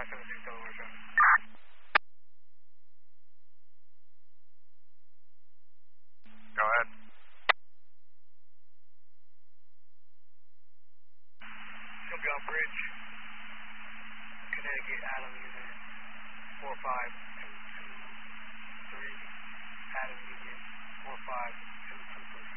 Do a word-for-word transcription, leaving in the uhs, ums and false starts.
five seven six Delaware traffic. Go ahead. Sylvia Bridge, Connecticut, Adam Unit four five two two three, Adam Unit four five